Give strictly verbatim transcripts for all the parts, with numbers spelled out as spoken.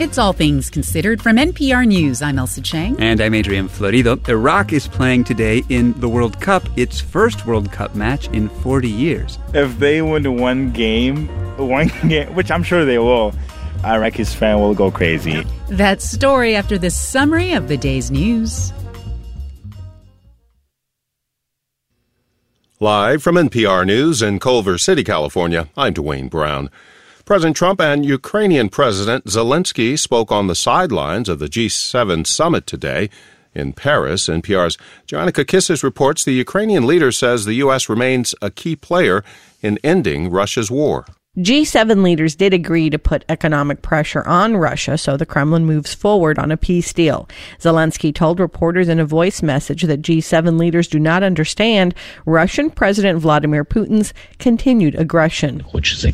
It's All Things Considered from N P R News. I'm Elsa Chang. And I'm Adrian Florido. Iraq is playing today in the World Cup, its first World Cup match in forty years. If they win one game, one game, which I'm sure they will, Iraqis fan will go crazy. That story after this summary of the day's news. Live from N P R News in Culver City, California, I'm Dwayne Brown. President Trump and Ukrainian President Zelensky spoke on the sidelines of the G seven summit today in Paris. N P R's Joanna Kakissis reports the Ukrainian leader says the U S remains a key player in ending Russia's war. G seven leaders did agree to put economic pressure on Russia so the Kremlin moves forward on a peace deal. Zelensky told reporters in a voice message that G seven leaders do not understand Russian President Vladimir Putin's continued aggression.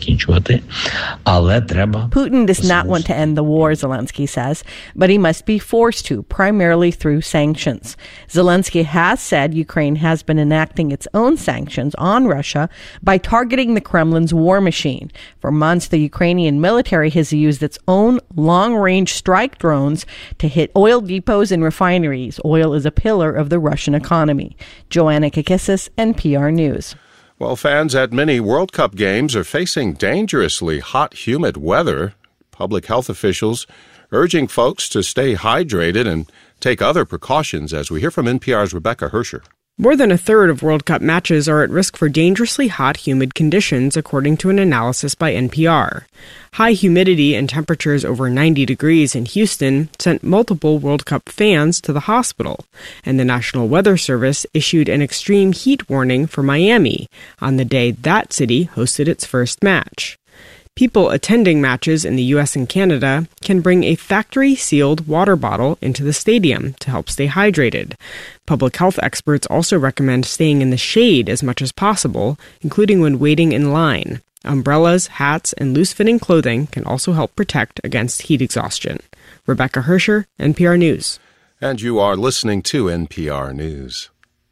Putin does not want to end the war, Zelensky says, but he must be forced to, primarily through sanctions. Zelensky has said Ukraine has been enacting its own sanctions on Russia by targeting the Kremlin's war machine. For months, the Ukrainian military has used its own long-range strike drones to hit oil depots and refineries. Oil is a pillar of the Russian economy. Joanna Kakissis, N P R News. Well, fans at many World Cup games are facing dangerously hot, humid weather. Public health officials urging folks to stay hydrated and take other precautions, as we hear from N P R's Rebecca Hersher. More than a third of World Cup matches are at risk for dangerously hot, humid conditions, according to an analysis by N P R. High humidity and temperatures over ninety degrees in Houston sent multiple World Cup fans to the hospital, and the National Weather Service issued an extreme heat warning for Miami on the day that city hosted its first match. People attending matches in the U S and Canada can bring a factory-sealed water bottle into the stadium to help stay hydrated. Public health experts also recommend staying in the shade as much as possible, including when waiting in line. Umbrellas, hats, and loose-fitting clothing can also help protect against heat exhaustion. Rebecca Hersher, N P R News. And you are listening to N P R News.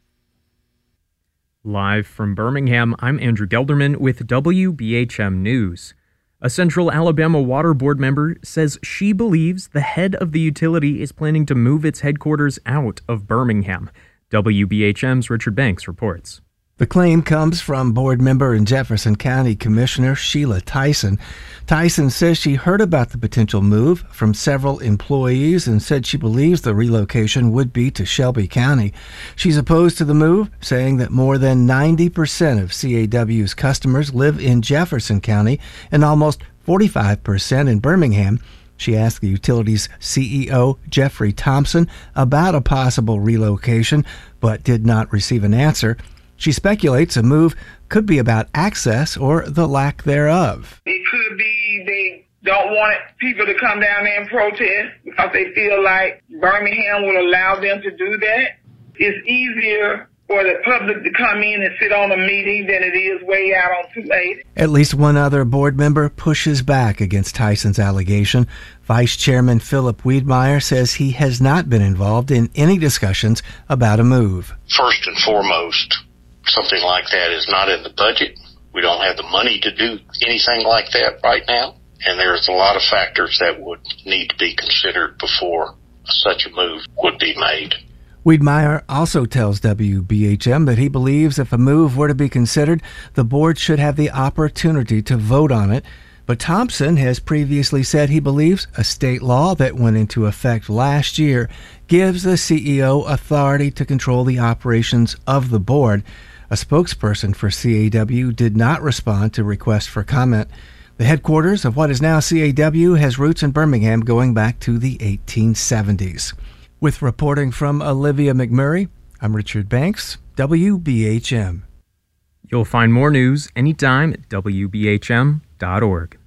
Live from Birmingham, I'm Andrew Gelderman with W B H M News. A Central Alabama Water Board member says she believes the head of the utility is planning to move its headquarters out of Birmingham. W B H M's Richard Banks reports. The claim comes from board member and Jefferson County Commissioner Sheila Tyson. Tyson says she heard about the potential move from several employees and said she believes the relocation would be to Shelby County. She's opposed to the move, saying that more than ninety percent of C A W's customers live in Jefferson County and almost forty-five percent in Birmingham. She asked the utility's C E O, Jeffrey Thompson, about a possible relocation, but did not receive an answer. She speculates a move could be about access or the lack thereof. It could be they don't want people to come down there and protest because they feel like Birmingham will allow them to do that. It's easier for the public to come in and sit on a meeting than it is way out on two eighty. At least one other board member pushes back against Tyson's allegation. Vice Chairman Philip Wiedmeyer says he has not been involved in any discussions about a move. First and foremost, something like that is not in the budget. We don't have the money to do anything like that right now. And there's a lot of factors that would need to be considered before such a move would be made. Wiedmeyer also tells W B H M that he believes if a move were to be considered, the board should have the opportunity to vote on it. But Thompson has previously said he believes a state law that went into effect last year gives the C E O authority to control the operations of the board. A spokesperson for C A W did not respond to requests for comment. The headquarters of what is now C A W has roots in Birmingham going back to the eighteen seventies. With reporting from Olivia McMurray, I'm Richard Banks, W B H M. You'll find more news anytime at W B H M dot org.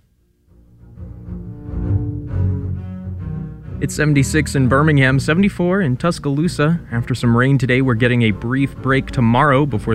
It's seventy-six in Birmingham, seventy-four in Tuscaloosa. After some rain today, we're getting a brief break tomorrow before